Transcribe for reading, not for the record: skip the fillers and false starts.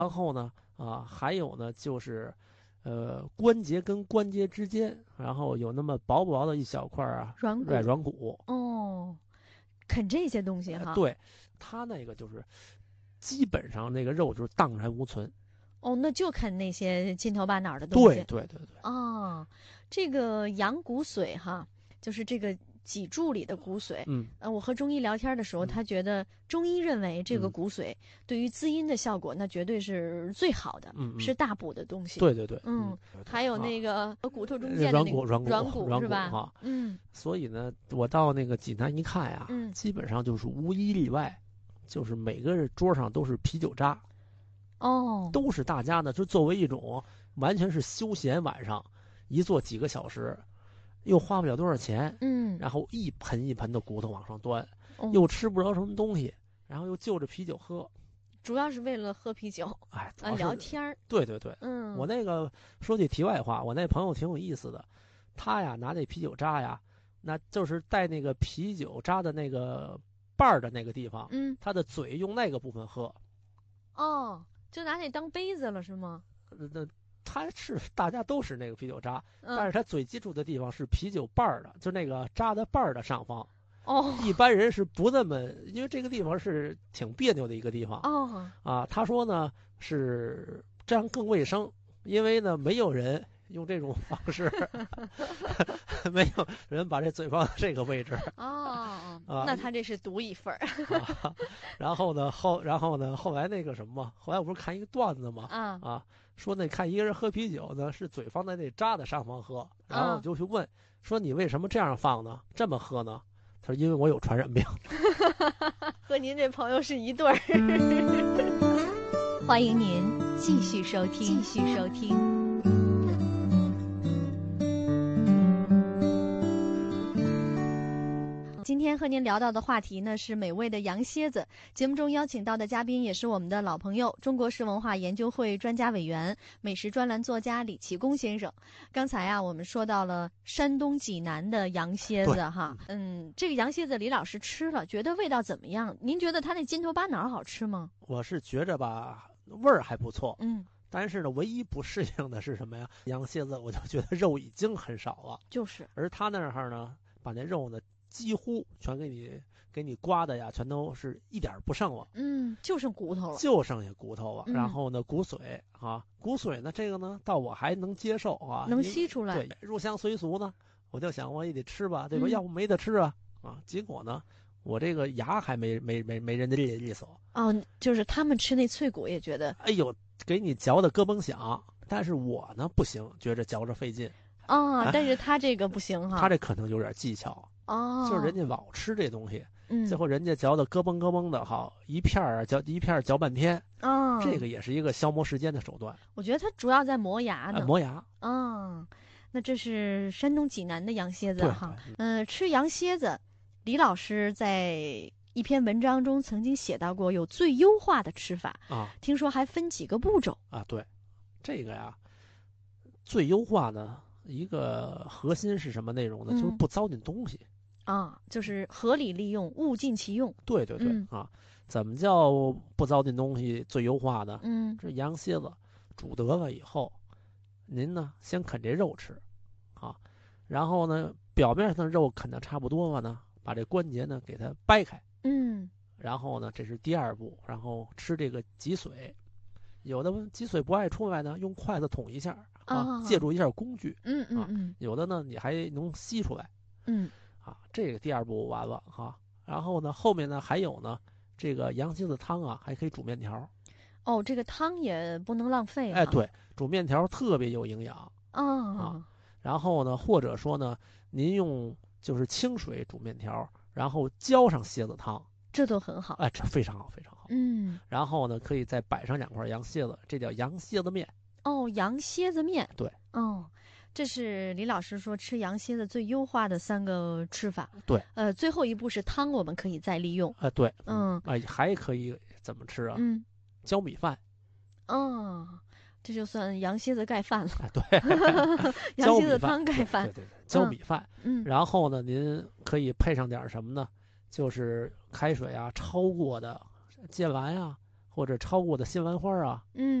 然后呢，还有呢就是，关节跟关节之间，然后有那么薄薄的一小块啊， 软骨。 软骨。 哦，啃这些东西哈。 对，它那个就是基本上那个肉就是荡然无存。 哦，那就啃那些筋头巴脑的东西。 对对对对。 哦，这个羊骨髓哈，就是这个脊柱里的骨髓。 嗯我和中医聊天的时候， 嗯他觉得中医认为这个嗯骨髓对于滋阴的效果，那绝对是最好的， 嗯嗯。 是大补的东西。 对对对。 嗯，还有那个骨头中间的那个软骨软骨是吧？ 哈。 嗯所以呢，我到那个济南一看呀， 嗯。 基本上就是无一例外，就是每个人桌上都是啤酒渣。 哦。 都是大家呢，就作为一种完全是休闲，晚上一坐几个小时，又花不了多少钱， 嗯。 然后一盆一盆的骨头往上端， 哦， 又吃不着什么东西，然后又就着啤酒喝。 主要是为了喝啤酒哎，主要是聊天儿。 对对对。 嗯。 我那个说句题外话，我那朋友挺有意思的，他呀拿那啤酒渣呀，那就是带那个啤酒渣的那个瓣儿的那个地方， 嗯。 他的嘴用那个部分喝。 哦，就拿那当杯子了是吗？ 那他是大家都是那个啤酒渣， 嗯。 但是他嘴接触的地方是啤酒瓣儿的，就那个渣的瓣儿的上方。 哦一般人是不那么，因为这个地方是挺别扭的一个地方。 哦。 他说呢是这样更卫生，因为呢没有人用这种方式，没有人把这嘴放到这个位置。 那他这是独一份儿。 然后呢后来那个什么，后来我不是看一个段子吗？说那看一个人喝啤酒呢，是嘴放在那渣的上方喝，然后我就去问，说你为什么这样放呢？这么喝呢？他说因为我有传染病。 和您这朋友是一对儿。欢迎您继续收听，继续收听。今天和您聊到的话题呢是美味的羊蝎子。节目中邀请到的嘉宾也是我们的老朋友，中国式文化研究会专家委员、美食专栏作家李其功先生。刚才我们说到了山东济南的羊蝎子哈。这个羊蝎子李老师吃了，觉得味道怎么样？您觉得它那筋头巴脑好吃吗？ 我是觉着吧，味儿还不错。但是呢，唯一不适应的是什么呀？羊蝎子我就觉得肉已经很少了， 就是， 而他那儿呢，把那肉呢几乎全给你刮的呀，全都是一点不剩了。 就剩骨头了， 就剩下骨头了。然后呢，骨髓骨髓呢，这个呢，倒我还能接受能吸出来。 对，入乡随俗呢，我就想我也得吃吧，对吧？要不没得吃啊。结果呢，我这个牙还没人家利索。 就是他们吃那脆骨也觉得， 哎呦，给你嚼的咯嘣响。但是我呢不行，觉着嚼着费劲。 但是他这个不行哈。 他这可能有点技巧。就是人家老吃这东西，最后人家嚼的咯嘣咯嘣的，一片嚼半天。这个也是一个消磨时间的手段。 我觉得它主要在磨牙呢。 磨牙。 那这是山东济南的羊蝎子哈。吃羊蝎子，李老师在一篇文章中曾经写到过有最优化的吃法听说还分几个步骤对，这个呀，最优化呢一个核心是什么内容呢？就是不糟践东西。 就是合理利用，物尽其用。 对对对。怎么叫不糟践东西最优化呢？这羊蝎子煮得了以后，您呢先啃这肉吃然后呢表面上的肉啃得差不多了呢，把这关节呢给它掰开。然后呢这是第二步，然后吃这个脊髓。有的脊髓不爱出来呢，用筷子捅一下借助一下工具。有的呢你还能吸出来。这个第二步完了然后呢后面呢还有呢，这个羊蝎子汤还可以煮面条。 这个汤也不能浪费。 对，煮面条特别有营养。然后呢或者说呢您用就是清水煮面条，然后浇上蝎子汤， 这都很好。 这非常好非常好。然后呢可以再摆上2块羊蝎子，这叫羊蝎子面。 羊蝎子面。 对。 这是李老师说吃羊蝎子最优化的3个吃法。 对。 最后一步是汤，我们可以再利用。 对。还可以怎么吃浇米饭。 这就算羊蝎子盖饭了。 对。 羊蝎子汤盖饭。 对，浇米饭。然后呢您可以配上点什么呢？就是开水焯过的芥蓝或者超过的新兰花啊， 嗯。